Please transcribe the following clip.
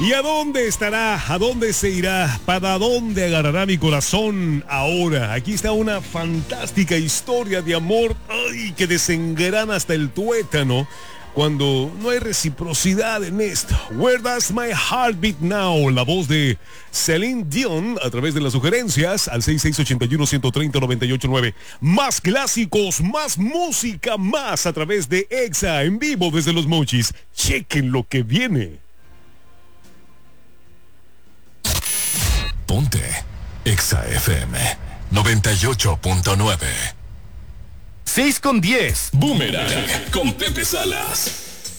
¿Y a dónde estará? ¿A dónde se irá? ¿Para dónde agarrará mi corazón ahora? Aquí está una fantástica historia de amor, ay, que desengrana hasta el tuétano cuando no hay reciprocidad en esto. Where does my heart beat now? La voz de Celine Dion a través de las sugerencias al 6681-130-989. Más clásicos, más música, más a través de Exa en vivo desde Los Mochis. Chequen lo que viene. Ponte Exa FM 98.9. 6:10. Boomerang con Pepe Salas.